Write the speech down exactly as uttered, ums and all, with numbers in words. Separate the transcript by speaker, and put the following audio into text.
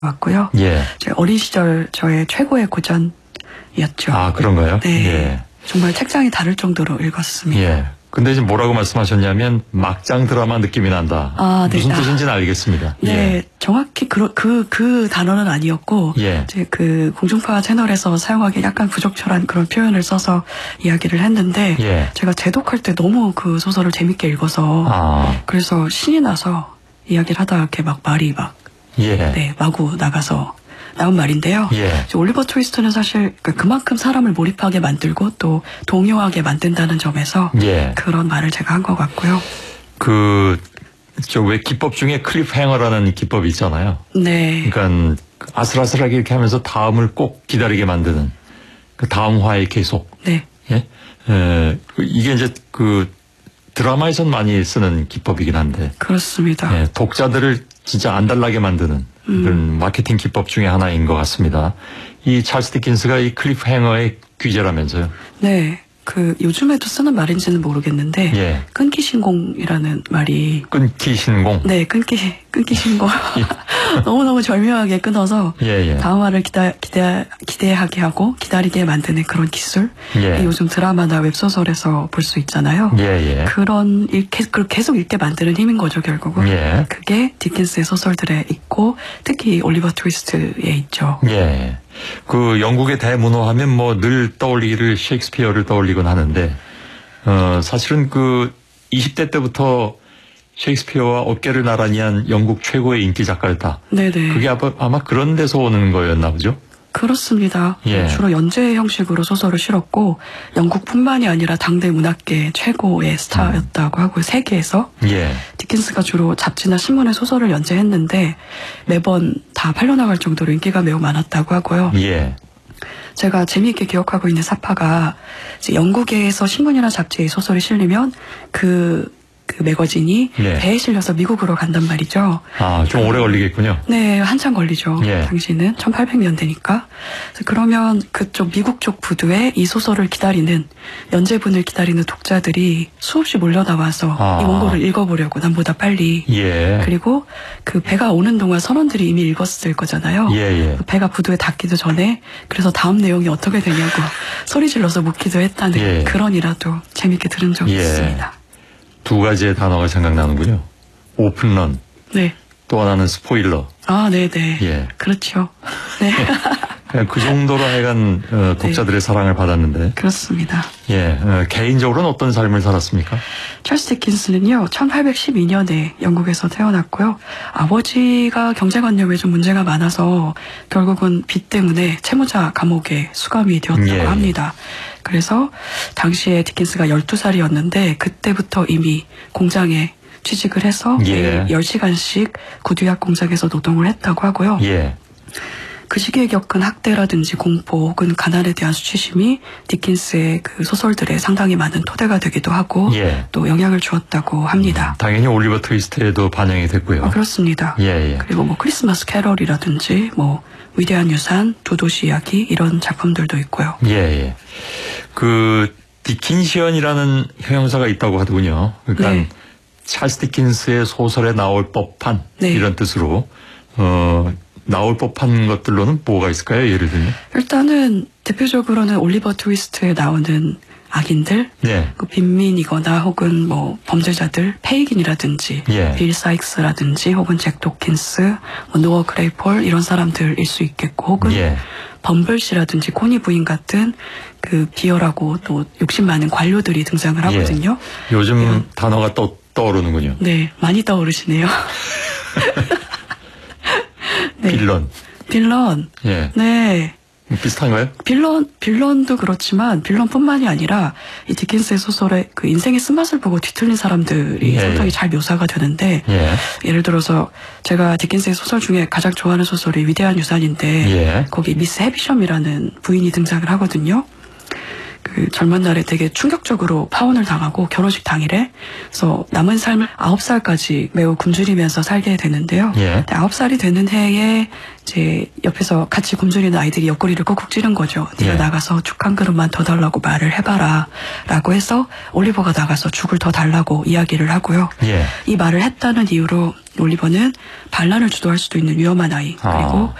Speaker 1: 왔고요.
Speaker 2: 예.
Speaker 1: 제 어린 시절 저의 최고의 고전이었죠.
Speaker 2: 아, 그런가요?
Speaker 1: 네.
Speaker 2: 예.
Speaker 1: 정말 책장이 다를 정도로 읽었습니다.
Speaker 2: 예. 근데 지금 뭐라고 말씀하셨냐면 막장 드라마 느낌이 난다.
Speaker 1: 아, 네.
Speaker 2: 무슨 뜻인지는 알겠습니다.
Speaker 1: 네,
Speaker 2: 예.
Speaker 1: 정확히 그, 그, 그 단어는 아니었고,
Speaker 2: 예.
Speaker 1: 이제 그 공중파 채널에서 사용하기 약간 부적절한 그런 표현을 써서 이야기를 했는데,
Speaker 2: 예.
Speaker 1: 제가 재독할 때 너무 그 소설을 재밌게 읽어서,
Speaker 2: 아.
Speaker 1: 그래서 신이 나서 이야기를 하다 이렇게 막 말이 막,
Speaker 2: 예.
Speaker 1: 네, 마구 나가서 나온 말인데요.
Speaker 2: 예.
Speaker 1: 올리버 트위스트는 사실 그만큼 사람을 몰입하게 만들고 또 동요하게 만든다는 점에서
Speaker 2: 예.
Speaker 1: 그런 말을 제가 한 것 같고요.
Speaker 2: 그, 저 왜 기법 중에 클리프행어라는 기법이 있잖아요.
Speaker 1: 네.
Speaker 2: 그러니까 아슬아슬하게 이렇게 하면서 다음을 꼭 기다리게 만드는 그 다음 화에 계속.
Speaker 1: 네.
Speaker 2: 예. 에, 이게 이제 그 드라마에선 많이 쓰는 기법이긴 한데.
Speaker 1: 그렇습니다.
Speaker 2: 예, 독자들을 진짜 안달나게 만드는 그런
Speaker 1: 음.
Speaker 2: 마케팅 기법 중에 하나인 것 같습니다. 이 찰스 디킨스가 이 클리프행어의 귀재라면서요?
Speaker 1: 네. 그 요즘에도 쓰는 말인지는 모르겠는데
Speaker 2: 예.
Speaker 1: 끊기 신공이라는 말이
Speaker 2: 끊기 신공.
Speaker 1: 네, 끊기 끊기 신공. 너무너무 절묘하게 끊어서
Speaker 2: 예, 예.
Speaker 1: 다음 화를 기다, 기대, 기대하게 하고 기다리게 만드는 그런 기술.
Speaker 2: 예.
Speaker 1: 요즘 드라마나 웹소설에서 볼 수 있잖아요.
Speaker 2: 예, 예.
Speaker 1: 그런 일, 계속 읽게 만드는 힘인 거죠, 결국은.
Speaker 2: 예.
Speaker 1: 그게 디킨스의 소설들에 있고 특히 올리버 트위스트에 있죠.
Speaker 2: 예. 그 영국의 대문호하면 뭐 늘 떠올리기를 셰익스피어를 떠올리곤 하는데, 어, 사실은 그 이십 대 때부터 셰익스피어와 어깨를 나란히 한 영국 최고의 인기 작가였다.
Speaker 1: 네네.
Speaker 2: 그게 아마, 아마 그런 데서 오는 거였나 보죠?
Speaker 1: 그렇습니다.
Speaker 2: 예.
Speaker 1: 주로 연재 형식으로 소설을 실었고 영국뿐만이 아니라 당대 문학계 최고의 스타였다고 하고 세계에서
Speaker 2: 예.
Speaker 1: 디킨스가 주로 잡지나 신문에 소설을 연재했는데 매번 다 팔려나갈 정도로 인기가 매우 많았다고 하고요.
Speaker 2: 예.
Speaker 1: 제가 재미있게 기억하고 있는 사파가 이제 영국에서 신문이나 잡지에 소설이 실리면 그, 그 매거진이
Speaker 2: 예.
Speaker 1: 배에 실려서 미국으로 간단 말이죠.
Speaker 2: 아, 좀 오래 걸리겠군요.
Speaker 1: 네, 한참 걸리죠.
Speaker 2: 예.
Speaker 1: 당시는 천팔백 년대니까. 그러면 그쪽 미국 쪽 부두에 이 소설을 기다리는 연재분을 기다리는 독자들이 수없이 몰려 나와서
Speaker 2: 아.
Speaker 1: 이 원고를 읽어보려고 남보다 빨리.
Speaker 2: 예.
Speaker 1: 그리고 그 배가 오는 동안 선원들이 이미 읽었을 거잖아요.
Speaker 2: 예, 예.
Speaker 1: 그 배가 부두에 닿기도 전에 그래서 다음 내용이 어떻게 되냐고 소리 질러서 묻기도 했다는
Speaker 2: 예.
Speaker 1: 그런 일화도 재밌게 들은 적이
Speaker 2: 예.
Speaker 1: 있습니다.
Speaker 2: 두 가지의 단어가 생각나는군요. 오픈런,
Speaker 1: 네.
Speaker 2: 또 하나는 스포일러.
Speaker 1: 아, 네네.
Speaker 2: 예.
Speaker 1: 그렇죠. 네.
Speaker 2: 그 정도로 하여간 어, 독자들의 사랑을 받았는데.
Speaker 1: 그렇습니다.
Speaker 2: 예. 어, 개인적으로는 어떤 삶을 살았습니까?
Speaker 1: 찰스 디킨스는요, 천팔백십이 년에 영국에서 태어났고요. 아버지가 경제관념에 좀 문제가 많아서 결국은 빚 때문에 채무자 감옥에 수감이 되었다고
Speaker 2: 예, 예.
Speaker 1: 합니다. 그래서 당시에 디킨스가 열두 살이었는데 그때부터 이미 공장에 취직을 해서
Speaker 2: 예.
Speaker 1: 매일 열 시간씩 구두약 공장에서 노동을 했다고 하고요.
Speaker 2: 예.
Speaker 1: 그 시기에 겪은 학대라든지 공포 혹은 가난에 대한 수치심이 디킨스의 그 소설들에 상당히 많은 토대가 되기도 하고
Speaker 2: 예.
Speaker 1: 또 영향을 주었다고 합니다.
Speaker 2: 당연히 올리버 트위스트에도 반영이 됐고요.
Speaker 1: 아, 그렇습니다.
Speaker 2: 예, 예.
Speaker 1: 그리고 뭐 크리스마스 캐럴이라든지 뭐 위대한 유산, 두 도시 이야기 이런 작품들도 있고요.
Speaker 2: 예, 예. 그 디킨시언이라는 형용사가 있다고 하더군요. 그러니까
Speaker 1: 네.
Speaker 2: 찰스 디킨스의 소설에 나올 법한
Speaker 1: 네.
Speaker 2: 이런 뜻으로 어 나올 법한 것들로는 뭐가 있을까요? 예를 들면.
Speaker 1: 일단은 대표적으로는 올리버 트위스트에 나오는 악인들,
Speaker 2: 예.
Speaker 1: 그 빈민이거나 혹은 뭐 범죄자들, 페이긴이라든지
Speaker 2: 예.
Speaker 1: 빌 사익스라든지 혹은 잭 도킨스, 뭐 노어 그레이폴 이런 사람들일 수 있겠고 혹은
Speaker 2: 예.
Speaker 1: 범블씨라든지 코니 부인 같은 그 비열하고 또 욕심 많은 관료들이 등장을 하거든요.
Speaker 2: 예. 요즘
Speaker 1: 이런-
Speaker 2: 단어가 또 떠오르는군요.
Speaker 1: 네, 많이 떠오르시네요. 네.
Speaker 2: 빌런.
Speaker 1: 빌런.
Speaker 2: 예.
Speaker 1: 네.
Speaker 2: 비슷한가요?
Speaker 1: 빌런, 빌런도 그렇지만 빌런뿐만이 아니라 이 디킨스의 소설의 그 인생의 쓴맛을 보고 뒤틀린 사람들이
Speaker 2: 예,
Speaker 1: 상당히
Speaker 2: 예.
Speaker 1: 잘 묘사가 되는데
Speaker 2: 예.
Speaker 1: 예를 들어서 제가 디킨스의 소설 중에 가장 좋아하는 소설이 위대한 유산인데
Speaker 2: 예.
Speaker 1: 거기 미스 해비섬이라는 부인이 등장을 하거든요. 그 그 젊은 날에 되게 충격적으로 파혼을 당하고 결혼식 당일에 그래서 남은 삶을 아홉 살까지 매우 굶주리면서 살게 되는데요.
Speaker 2: 예.
Speaker 1: 아홉 살이 되는 해에 이제 옆에서 같이 굶주리는 아이들이 옆구리를 꾹꾹 찌른 거죠. 네가
Speaker 2: 예.
Speaker 1: 나가서 죽 한 그릇만 더 달라고 말을 해봐라 라고 해서 올리버가 나가서 죽을 더 달라고 이야기를 하고요.
Speaker 2: 예.
Speaker 1: 이 말을 했다는 이유로 올리버는 반란을 주도할 수도 있는 위험한 아이 그리고
Speaker 2: 아.